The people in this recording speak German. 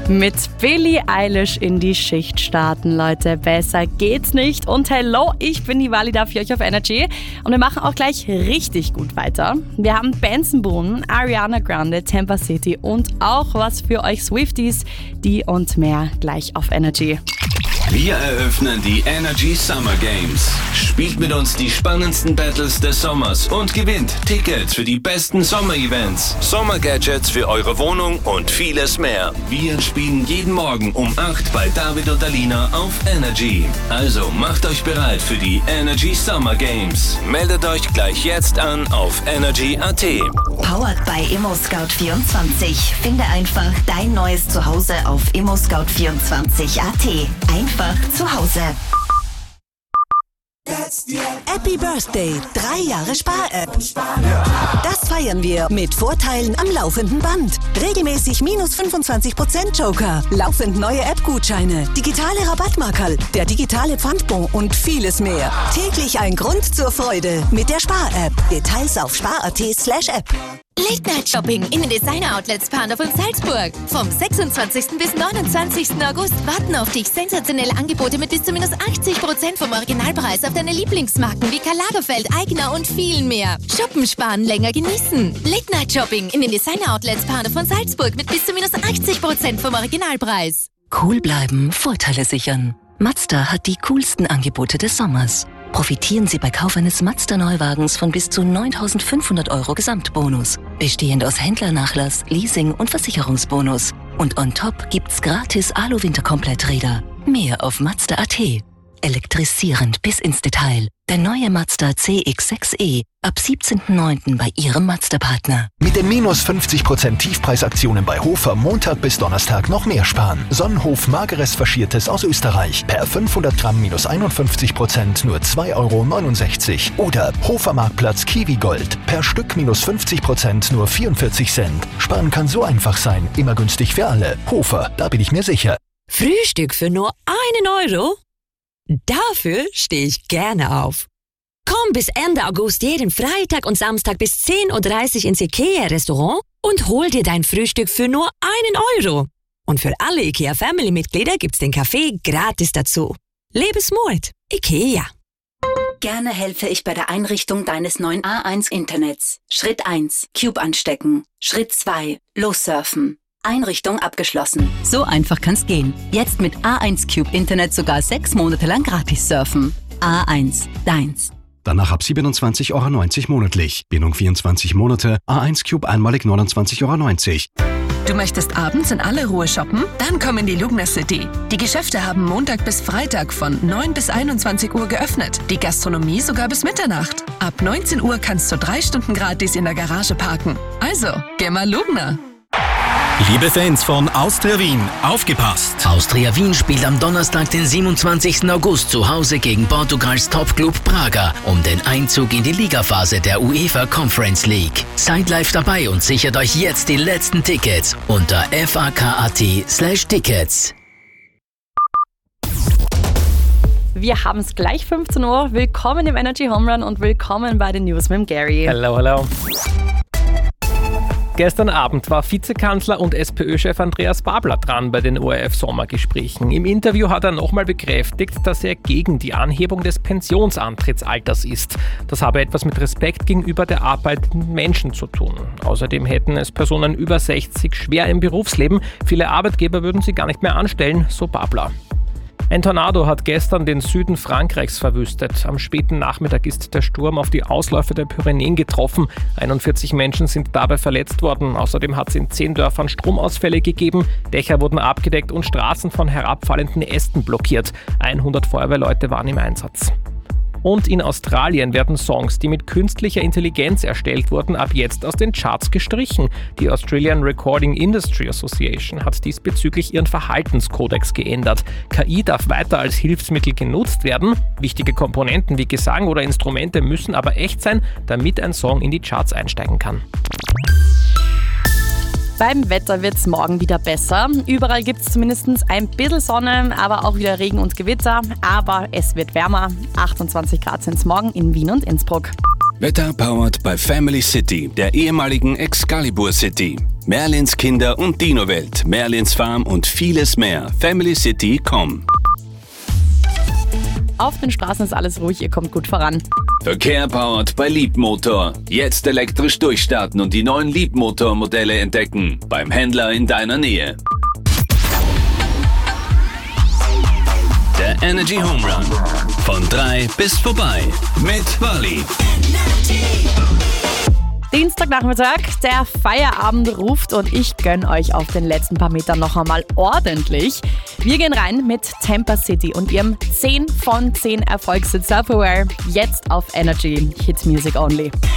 Mit Billie Eilish in die Schicht starten, Leute. Besser geht's nicht. Und hello, ich bin die Valida für euch auf Energy. Und wir machen auch gleich richtig gut weiter. Wir haben Benson Boone, Ariana Grande, Tampa City und auch was für euch Swifties. Die und mehr gleich auf Energy. Wir eröffnen die Energy Summer Games. Spielt mit uns die spannendsten Battles des Sommers und gewinnt Tickets für die besten Sommer-Events, Sommergadgets für eure Wohnung und vieles mehr. Wir spielen jeden Morgen um 8 bei David und Alina auf Energy. Also macht euch bereit für die Energy Summer Games. Meldet euch gleich jetzt an auf energy.at. Powered by ImmoScout24. Finde einfach dein neues Zuhause auf ImmoScout24.at. Einfach zu Hause. Happy Birthday, 3 Jahre Spar-App. Das feiern wir mit Vorteilen am laufenden Band. Regelmäßig minus 25% Joker, laufend neue App-Gutscheine, digitale Rabattmarkerl, der digitale Pfandbon und vieles mehr. Täglich ein Grund zur Freude mit der Spar-App. Details auf spar.at/app. Late-Night-Shopping in den Designer-Outlets Pandorf und Salzburg. Vom 26. bis 29. August warten auf dich sensationelle Angebote mit bis zu minus 80% vom Originalpreis auf deine Lieblingsmarken wie Karl Lagerfeld, Aigner und viel mehr. Shoppen, sparen, länger genießen. Late-Night-Shopping in den Designer-Outlets Pandorf und Salzburg mit bis zu minus 80% vom Originalpreis. Cool bleiben, Vorteile sichern. Mazda hat die coolsten Angebote des Sommers. Profitieren Sie bei Kauf eines Mazda-Neuwagens von bis zu 9.500 € Gesamtbonus. Bestehend aus Händlernachlass, Leasing und Versicherungsbonus. Und on top gibt's gratis Alu-Winterkompletträder. Mehr auf Mazda.at. Elektrisierend bis ins Detail. Der neue Mazda CX-6e ab 17.09. bei Ihrem Mazda-Partner. Mit den minus 50% Tiefpreisaktionen bei Hofer Montag bis Donnerstag noch mehr sparen. Sonnenhof Mageres Faschiertes aus Österreich. Per 500 Gramm minus 51% nur 2,69 €. Oder Hofer Marktplatz Kiwi Gold. Per Stück minus 50% nur 44 Cent. Sparen kann so einfach sein. Immer günstig für alle. Hofer, da bin ich mir sicher. Frühstück für nur 1 €? Dafür stehe ich gerne auf. Komm bis Ende August jeden Freitag und Samstag bis 10.30 Uhr ins IKEA-Restaurant und hol dir dein Frühstück für nur 1 €. Und für alle IKEA-Family-Mitglieder gibt's den Kaffee gratis dazu. Lebensmut, IKEA. Gerne helfe ich bei der Einrichtung deines neuen A1-Internets. Schritt 1. Cube anstecken. Schritt 2. Lossurfen. Einrichtung abgeschlossen. So einfach kann's gehen. Jetzt mit A1 Cube Internet sogar 6 Monate lang gratis surfen. A1, deins. Danach ab 27,90 € monatlich. Bindung 24 Monate. A1 Cube einmalig 29,90 €. Du möchtest abends in aller Ruhe shoppen? Dann komm in die Lugner City. Die Geschäfte haben Montag bis Freitag von 9 bis 21 Uhr geöffnet. Die Gastronomie sogar bis Mitternacht. Ab 19 Uhr kannst du 3 Stunden gratis in der Garage parken. Also, geh mal Lugner. Liebe Fans von Austria Wien, aufgepasst! Austria Wien spielt am Donnerstag, den 27. August zu Hause gegen Portugals Topclub Braga um den Einzug in die Ligaphase der UEFA Conference League. Seid live dabei und sichert euch jetzt die letzten Tickets unter fak.at/tickets. Wir haben es gleich 15 Uhr. Willkommen im Energy Home Run und willkommen bei den News mit Gary. Hallo, hallo. Gestern Abend war Vizekanzler und SPÖ-Chef Andreas Babler dran bei den ORF-Sommergesprächen. Im Interview hat er nochmal bekräftigt, dass er gegen die Anhebung des Pensionsantrittsalters ist. Das habe etwas mit Respekt gegenüber der arbeitenden Menschen zu tun. Außerdem hätten es Personen über 60 schwer im Berufsleben. Viele Arbeitgeber würden sie gar nicht mehr anstellen, so Babler. Ein Tornado hat gestern den Süden Frankreichs verwüstet. Am späten Nachmittag ist der Sturm auf die Ausläufer der Pyrenäen getroffen. 41 Menschen sind dabei verletzt worden. Außerdem hat es in 10 Dörfern Stromausfälle gegeben. Dächer wurden abgedeckt und Straßen von herabfallenden Ästen blockiert. 100 Feuerwehrleute waren im Einsatz. Und in Australien werden Songs, die mit künstlicher Intelligenz erstellt wurden, ab jetzt aus den Charts gestrichen. Die Australian Recording Industry Association hat diesbezüglich ihren Verhaltenskodex geändert. KI darf weiter als Hilfsmittel genutzt werden. Wichtige Komponenten wie Gesang oder Instrumente müssen aber echt sein, damit ein Song in die Charts einsteigen kann. Beim Wetter wird es morgen wieder besser. Überall gibt es zumindest ein bisschen Sonne, aber auch wieder Regen und Gewitter. Aber es wird wärmer. 28 Grad sind es morgen in Wien und Innsbruck. Wetter powered by Family City, der ehemaligen Excalibur City. Merlins Kinder- und Dino-Welt, Merlins Farm und vieles mehr. Family City, komm. Auf den Straßen ist alles ruhig, ihr kommt gut voran. Verkehr powered bei Leapmotor. Jetzt elektrisch durchstarten und die neuen Leapmotor-Modelle entdecken. Beim Händler in deiner Nähe. Der Energy Home Run. Von 3 bis vorbei. Mit Wally. Dienstagnachmittag, der Feierabend ruft und ich gönn euch auf den letzten paar Metern noch einmal ordentlich. Wir gehen rein mit Tampa City und ihrem 10 von 10 Erfolgshit Self-Aware. Jetzt auf Energy. Hits Music Only.